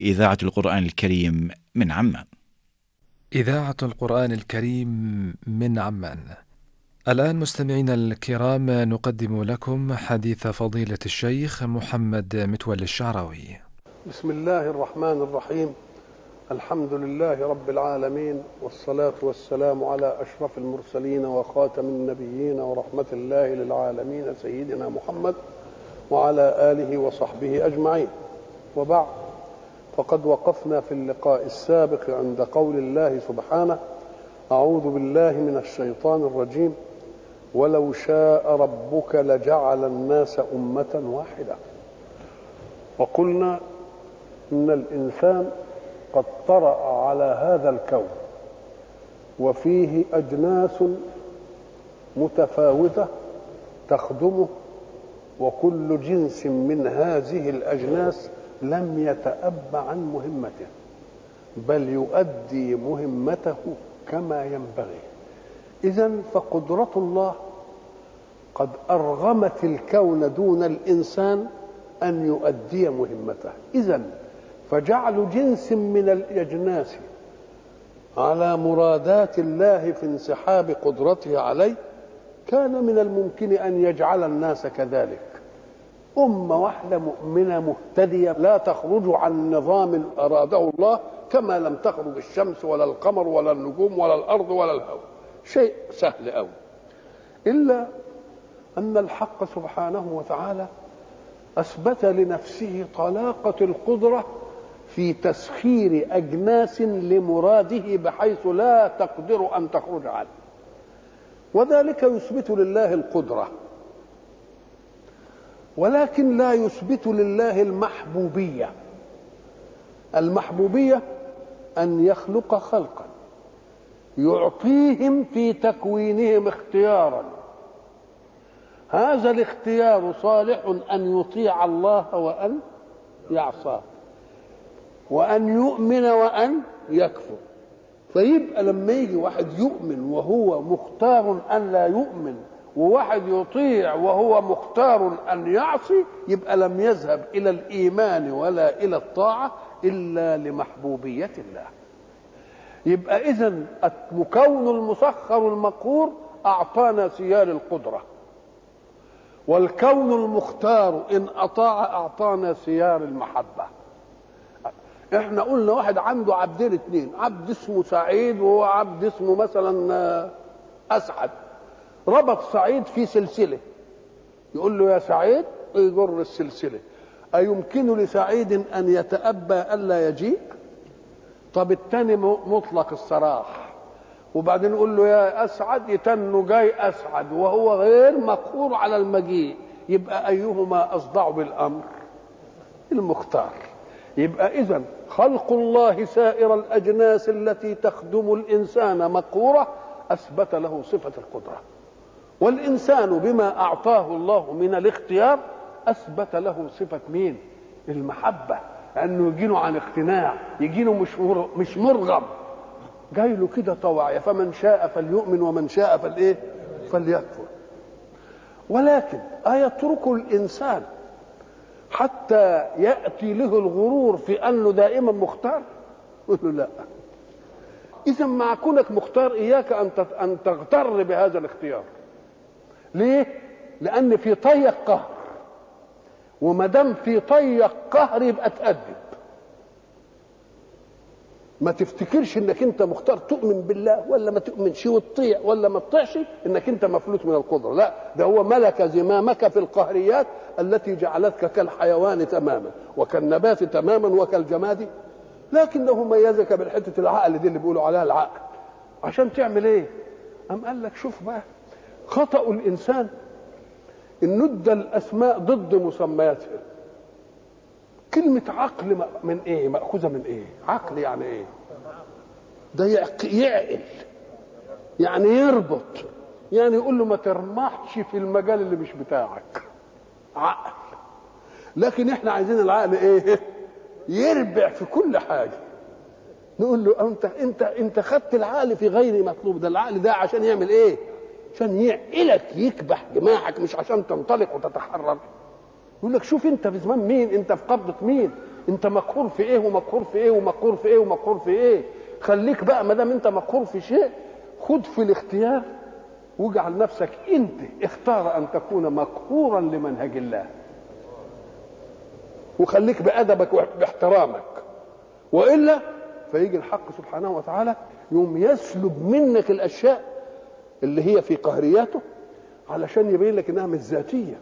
إذاعة القرآن الكريم من عمان. إذاعة القرآن الكريم من عمان. الآن مستمعينا الكرام نقدم لكم حديث فضيلة الشيخ محمد متولي الشعراوي. بسم الله الرحمن الرحيم. الحمد لله رب العالمين، والصلاة والسلام على أشرف المرسلين وخاتم النبيين ورحمة الله للعالمين سيدنا محمد وعلى آله وصحبه أجمعين. وبعد، فقد وقفنا في اللقاء السابق عند قول الله سبحانه: أعوذ بالله من الشيطان الرجيم: ولو شاء ربك لجعل الناس أمة واحدة. وقلنا إن الإنسان قد طرأ على هذا الكون وفيه أجناس متفاوتة تخدمه، وكل جنس من هذه الأجناس لم يتأب عن مهمته، بل يؤدي مهمته كما ينبغي. إذن فقدرة الله قد أرغمت الكون دون الإنسان أن يؤدي مهمته. إذن فجعل جنس من الأجناس على مرادات الله في انسحاب قدرته عليه كان من الممكن أن يجعل الناس كذلك، أمة واحدة مؤمنة مهتدية لا تخرج عن نظام أراده الله، كما لم تخرج الشمس ولا القمر ولا النجوم ولا الأرض ولا الهواء. شيء سهل أوي، إلا أن الحق سبحانه وتعالى أثبت لنفسه طلاقة القدرة في تسخير أجناس لمراده بحيث لا تقدر أن تخرج عنه، وذلك يثبت لله القدرة، ولكن لا يثبت لله المحبوبية. المحبوبية أن يخلق خلقا يعطيهم في تكوينهم اختيارا، هذا الاختيار صالح أن يطيع الله وأن يعصاه، وأن يؤمن وأن يكفر. فيبقى لما يجي واحد يؤمن وهو مختار أن لا يؤمن، وواحد يطيع وهو مختار أن يعصي، يبقى لم يذهب إلى الإيمان ولا إلى الطاعة إلا لمحبوبية الله. يبقى إذن المكون المسخر المقهور أعطانا سيال القدرة، والكون المختار إن أطاع أعطانا سيار المحبة. احنا قلنا واحد عنده عبدين اتنين، عبد اسمه سعيد وهو عبد اسمه مثلا أسعد. ربط سعيد في سلسلة، يقول له يا سعيد يجر السلسلة. أيمكن لسعيد أن يتأبى ألا يجيء؟ طب التاني مطلق السراح، وبعدين يقول له يا أسعد يتنه جاي أسعد وهو غير مقهور على المجيء. يبقى أيهما أصدع بالأمر؟ المختار. يبقى إذن خلق الله سائر الأجناس التي تخدم الإنسان مقهورة أثبت له صفة القدرة، والإنسان بما أعطاه الله من الاختيار أثبت له صفة مين؟ المحبة، لأنه يجيله عن اقتناع، يجيله مش مرغب، جاي له كده طوعية، فمن شاء فليؤمن ومن شاء فليكفر. ولكن أيترك الإنسان حتى يأتي له الغرور في أنه دائما مختار؟ يقول له لا. إذا مع كونك مختار إياك أن تغتر بهذا الاختيار. ليه؟ لأن في طيق قهر، وما دام في طيق قهر يبقى تأدب. ما تفتكرش انك انت مختار تؤمن بالله ولا ما تؤمنش وتطيع ولا ما تطيعش انك انت مفلوت من القدره، لا، ده هو ملك زمامك في القهريات التي جعلتك كالحيوان تماما وكالنبات تماما وكالجماد، لكنه ميزك بالحته العقل دي اللي بيقولوا عليها العقل. عشان تعمل ايه؟ أم قال لك شوف بقى، خطأ الإنسان إن ندى الأسماء ضد مسمياتها. كلمة عقل من إيه؟ مأخوذة من إيه؟ عقل يعني إيه؟ ده يعقل، يعني يربط، يعني يقول له ما ترمحش في المجال اللي مش بتاعك. عقل. لكن إحنا عايزين العقل إيه؟ يربع في كل حاجة. نقول له أنت خدت العقل في غير مطلوب. ده العقل ده عشان يعمل إيه؟ عشان يعقلك، يكبح جماحك، مش عشان تنطلق وتتحرر. يقول لك شوف انت في زمان مين، انت في قبضة مين، انت مقهور في ايه ومقهور في ايه ومقهور في ايه ومقهور في ايه؟ خليك بقى ما دام انت مقهور في شيء خد في الاختيار واجعل نفسك انت اختار ان تكون مقهورا لمنهج الله، وخليك بادبك وباحترامك، والا فيجي الحق سبحانه وتعالى يوم يسلب منك الاشياء اللي هي في قهرياته علشان يبين لك انها مش ذاتيه.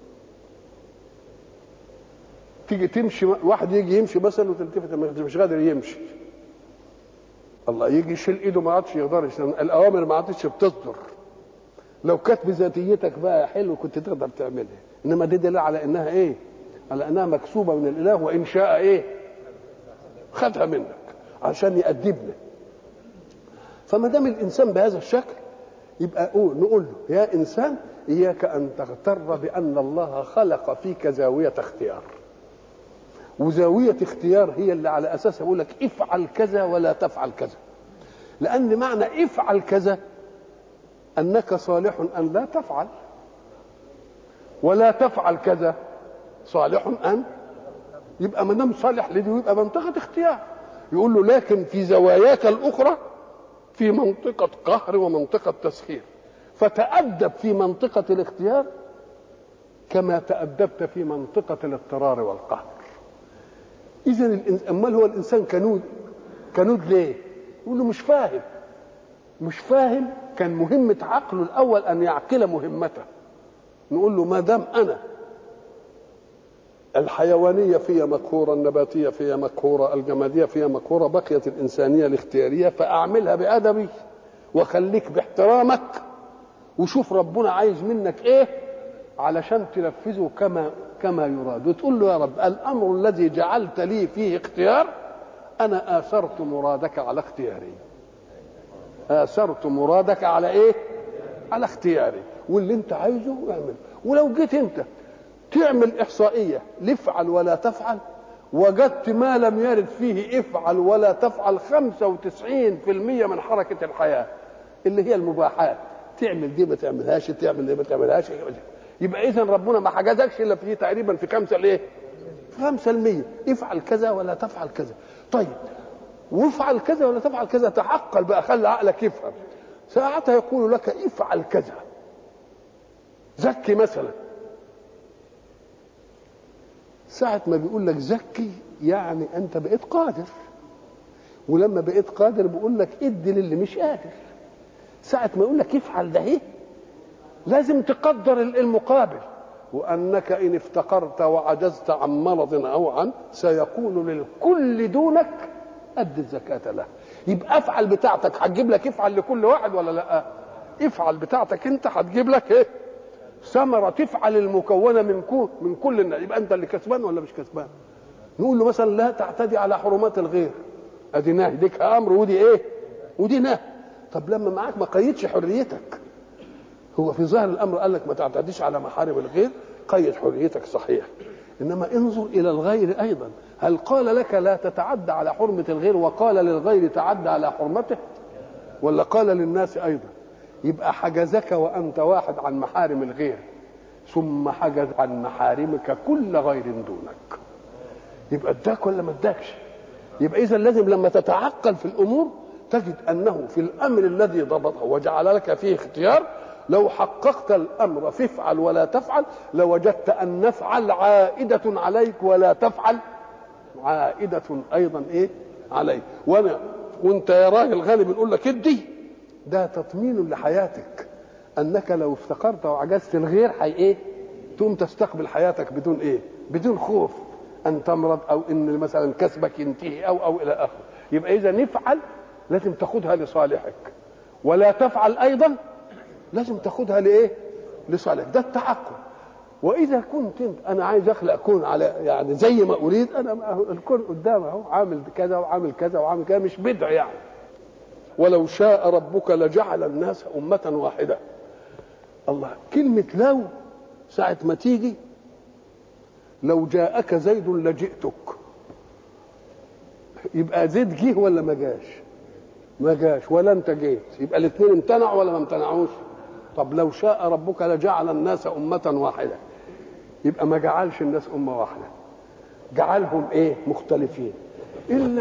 تيجي تمشي واحد يجي يمشي مثلا وتلتفت مش قادر يمشي، الله يجي يشيل ايده ما عادش يقدرش، الاوامر ما عادش بتصدر. لو كانت بذاتيتك بقى حلو كنت تقدر تعملها، انما دي دليل على انها ايه؟ على انها مكسوبه من الاله، وان شاء ايه؟ خدها منك عشان يأدبنا. فما دام الانسان بهذا الشكل يبقى نقول له يا انسان اياك ان تغتر بان الله خلق فيك زاويه اختيار، وزاويه اختيار هي اللي على اساسها يقول لك افعل كذا ولا تفعل كذا، لان معنى افعل كذا انك صالح ان لا تفعل، ولا تفعل كذا صالح ان، يبقى ما دام صالح لدي يبقى منطقه اختيار. يقول له لكن في زواياك الاخرى في منطقه قهر ومنطقه تسخير، فتأدب في منطقه الاختيار كما تأدبت في منطقه الاضطرار والقهر. اذا امال هو الانسان كنود ليه؟ يقول له مش فاهم كان مهمه عقله الاول ان يعقل مهمته. نقول له ما دام انا الحيوانيه فيها مقهوره، النباتيه فيها مقهوره، الجماديه فيها مقهوره، بقيت الانسانيه الاختياريه فاعملها بادبي وخليك باحترامك، وشوف ربنا عايز منك ايه علشان تنفذه كما يراد. وتقول له يا رب الامر الذي جعلت لي فيه اختيار انا اثرت مرادك على اختياري، اثرت مرادك على ايه؟ على اختياري، واللي انت عايزه اعمل. ولو جيت انت تعمل احصائيه لافعل ولا تفعل وجدت ما لم يرد فيه افعل ولا تفعل 95% من حركه الحياه اللي هي المباحات، تعمل دي ما تعملهاش، تعمل دي ما تعملهاش، يبقى اذا ربنا ما حجزكش الا في تقريبا في 5% افعل كذا ولا تفعل كذا. طيب وافعل كذا ولا تفعل كذا، تعقل بقى، خلي عقلك يفهم. ساعتها يقول لك افعل كذا، زكي مثلا، ساعة ما بيقول لك زكي يعني انت بقيت قادر، ولما بقيت قادر بيقول لك ادي للي مش قادر. ساعة ما يقول لك افعل ده ايه لازم تقدر المقابل، وانك ان افتقرت وعجزت عن مرض او عن سيكون للكل دونك ادي الزكاة له. يبقى افعل بتاعتك هتجيب لك افعل لكل واحد ولا لا؟ افعل بتاعتك انت هتجيب لك ايه؟ ثمرة تفعل المكونة من كل الناس، يبقى انت اللي كسبان ولا مش كسبان؟ نقول له مثلا لا تعتدي على حرمات الغير، ادي نهي، ديك امر ودي ايه؟ ودي نهي. طب لما معاك ما قيدش حريتك، هو في ظاهر الامر قال لك ما تعتديش على محارم الغير، قيد حريتك صحيح، انما انظر الى الغير ايضا، هل قال لك لا تتعدى على حرمة الغير وقال للغير تعدى على حرمته؟ ولا قال للناس ايضا؟ يبقى حجزك وانت واحد عن محارم الغير، ثم حجز عن محارمك كل غير دونك، يبقى اداك ولا ما اداكش؟ يبقى اذا لازم لما تتعقل في الامور تجد انه في الامر الذي ضبطه وجعل لك فيه اختيار، لو حققت الامر في افعل ولا تفعل لوجدت ان نفعل عائده عليك ولا تفعل عائده ايضا ايه عليك. وانت يا راجل غالب نقول لك ادي، ده تطمين لحياتك، انك لو افتقرت وعجزت الغير ايه تقوم تستقبل حياتك بدون ايه؟ بدون خوف ان تمرض او ان مثلا كسبك ينتهي او الى اخره. يبقى اذا نفعل لازم تاخدها لصالحك، ولا تفعل ايضا لازم تاخدها لايه؟ لصالحك. ده التعقل. واذا كنت انت انا عايز اخلق كون على يعني زي ما اريد، انا الكون قدامي اهو، عامل كذا وعامل كذا وعامل كذا، مش بدع يعني. ولو شاء ربك لجعل الناس امه واحده. الله، كلمه لو ساعه ما تيجي، لو جاءك زيد لجئتك، يبقى زيد جه ولا ما جاش؟ ما جاش ولا انت جيت، يبقى الاثنين امتنعوا ولا ما امتنعوش؟ طب لو شاء ربك لجعل الناس امه واحده، يبقى ما جعلش الناس امه واحده. جعلهم ايه؟ مختلفين.